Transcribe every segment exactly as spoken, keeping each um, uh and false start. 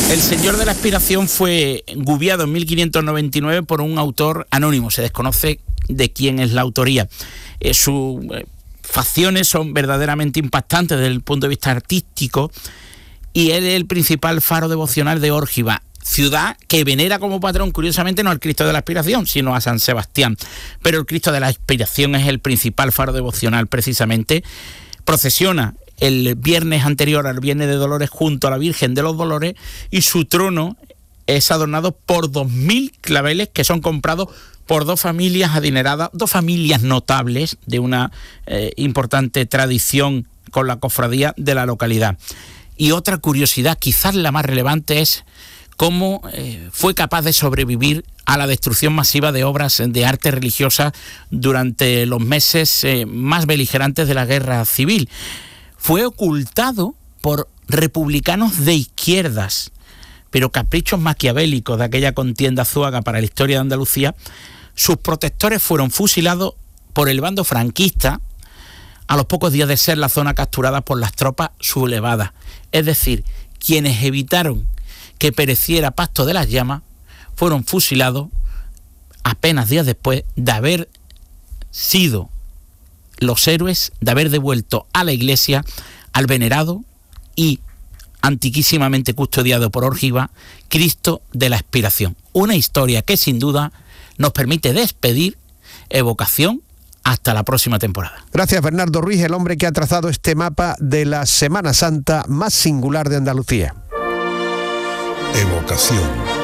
El Señor de la Expiración fue gubiado en mil quinientos noventa y nueve por un autor anónimo. Se desconoce de quién es la autoría. Eh, sus eh, facciones son verdaderamente impactantes desde el punto de vista artístico y él es el principal faro devocional de Órgiva, ciudad que venera como patrón, curiosamente, no al Cristo de la Expiración, sino a San Sebastián. Pero el Cristo de la Expiración es el principal faro devocional, precisamente. Procesiona el viernes anterior al Viernes de Dolores junto a la Virgen de los Dolores y su trono es adornado por dos mil claveles que son comprados por dos familias adineradas, dos familias notables de una eh, importante tradición con la cofradía de la localidad. Y otra curiosidad, quizás la más relevante, es cómo eh, fue capaz de sobrevivir a la destrucción masiva de obras de arte religiosa durante los meses eh, más beligerantes de la guerra civil. Fue ocultado por republicanos de izquierdas, pero caprichos maquiavélicos de aquella contienda azúaga para la historia de Andalucía. Sus protectores fueron fusilados por el bando franquista a los pocos días de ser la zona capturada por las tropas sublevadas. Es decir, quienes evitaron que pereciera Pasto de las Llamas fueron fusilados apenas días después de haber sido los héroes, de haber devuelto a la Iglesia al venerado y antiquísimamente custodiado por Órgiva Cristo de la Expiración. Una historia que sin duda nos permite despedir Evocación hasta la próxima temporada. Gracias, Bernardo Ruiz, el hombre que ha trazado este mapa de la Semana Santa más singular de Andalucía. Evocación.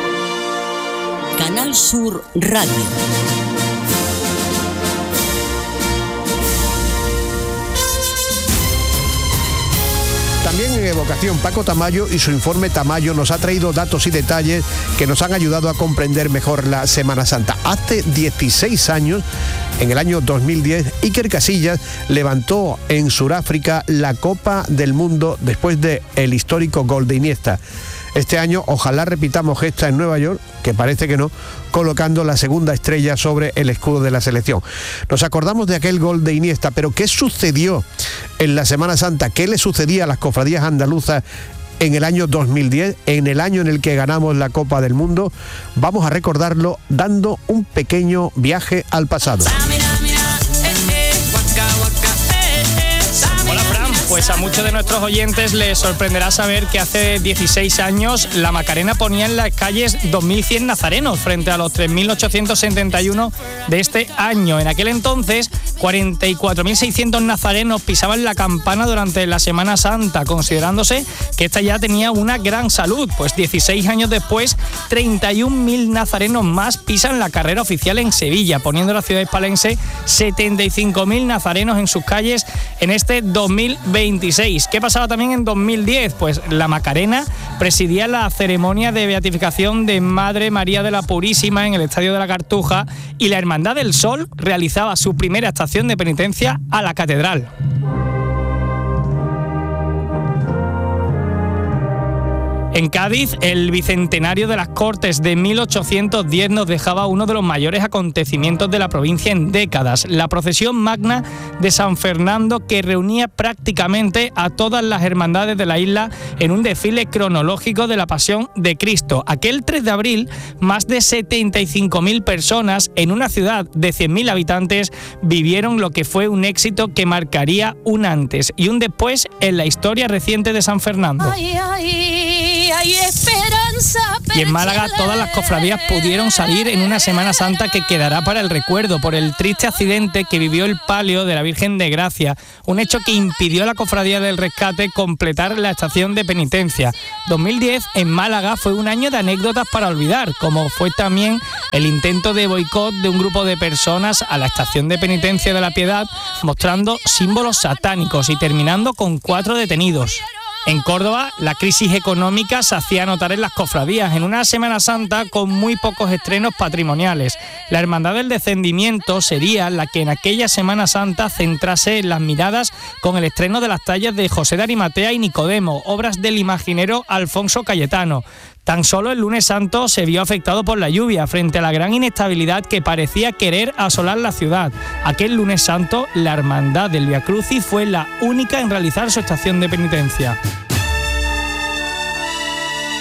Canal Sur Radio. También en Evocación, Paco Tamayo y su informe Tamayo nos ha traído datos y detalles que nos han ayudado a comprender mejor la Semana Santa. Hace dieciséis años, en el año dos mil diez, Iker Casillas levantó en Sudáfrica la Copa del Mundo después del histórico gol de Iniesta. Este año ojalá repitamos gesta en Nueva York, que parece que no, colocando la segunda estrella sobre el escudo de la selección. Nos acordamos de aquel gol de Iniesta, pero ¿qué sucedió en la Semana Santa? ¿Qué le sucedía a las cofradías andaluzas en el año dos mil diez, en el año en el que ganamos la Copa del Mundo? Vamos a recordarlo dando un pequeño viaje al pasado. Hola, Fran. Pues a muchos de nuestros oyentes les sorprenderá saber que hace dieciséis años la Macarena ponía en las calles dos mil cien nazarenos frente a los tres mil ochocientos setenta y uno de este año. En aquel entonces, cuarenta y cuatro mil seiscientos nazarenos pisaban la campana durante la Semana Santa, considerándose que esta ya tenía una gran salud. Pues dieciséis años después, treinta y un mil nazarenos más pisan la carrera oficial en Sevilla, poniendo a la ciudad hispalense setenta y cinco mil nazarenos en sus calles en este dos mil veintiséis. ¿Qué pasaba también en dos mil diez? Pues la Macarena presidía la ceremonia de beatificación de Madre María de la Purísima en el Estadio de la Cartuja y la Hermandad del Sol realizaba su primera estación de penitencia a la Catedral. En Cádiz, el bicentenario de las Cortes de mil ochocientos diez nos dejaba uno de los mayores acontecimientos de la provincia en décadas, la procesión magna de San Fernando, que reunía prácticamente a todas las hermandades de la isla en un desfile cronológico de la Pasión de Cristo. Aquel tres de abril, más de setenta y cinco mil personas en una ciudad de cien mil habitantes vivieron lo que fue un éxito que marcaría un antes y un después en la historia reciente de San Fernando. Ay, ay. Hay esperanza. Y en Málaga todas las cofradías pudieron salir en una Semana Santa que quedará para el recuerdo por el triste accidente que vivió el palio de la Virgen de Gracia, un hecho que impidió a la Cofradía del Rescate completar la estación de penitencia. dos mil diez en Málaga fue un año de anécdotas para olvidar, como fue también el intento de boicot de un grupo de personas a la estación de penitencia de la Piedad, mostrando símbolos satánicos y terminando con cuatro detenidos. En Córdoba, la crisis económica se hacía notar en las cofradías, en una Semana Santa con muy pocos estrenos patrimoniales. La Hermandad del Descendimiento sería la que en aquella Semana Santa centrase las miradas con el estreno de las tallas de José de Arimatea y Nicodemo, obras del imaginero Alfonso Cayetano. Tan solo el lunes santo se vio afectado por la lluvia frente a la gran inestabilidad que parecía querer asolar la ciudad. Aquel lunes santo, la Hermandad del Vía Crucis fue la única en realizar su estación de penitencia.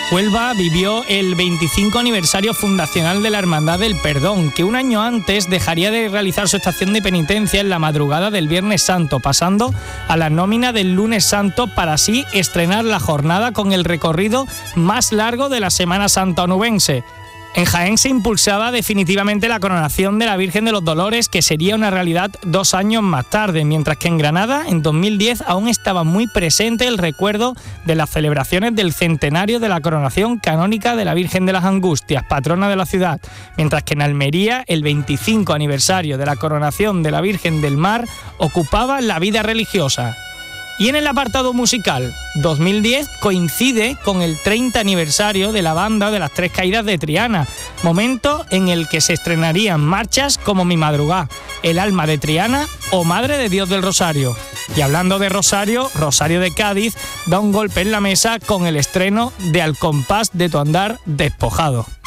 Huelva vivió el veinticinco aniversario fundacional de la Hermandad del Perdón, que un año antes dejaría de realizar su estación de penitencia en la madrugada del Viernes Santo, pasando a la nómina del Lunes Santo para así estrenar la jornada con el recorrido más largo de la Semana Santa onubense. En Jaén se impulsaba definitivamente la coronación de la Virgen de los Dolores, que sería una realidad dos años más tarde, mientras que en Granada, en dos mil diez, aún estaba muy presente el recuerdo de las celebraciones del centenario de la coronación canónica de la Virgen de las Angustias, patrona de la ciudad, mientras que en Almería, el veinticinco aniversario de la coronación de la Virgen del Mar ocupaba la vida religiosa. Y en el apartado musical, dos mil diez coincide con el treinta aniversario de la banda de las Tres Caídas de Triana, momento en el que se estrenarían marchas como Mi Madrugá, El Alma de Triana o Madre de Dios del Rosario. Y hablando de Rosario, Rosario de Cádiz da un golpe en la mesa con el estreno de Al compás de tu andar despojado.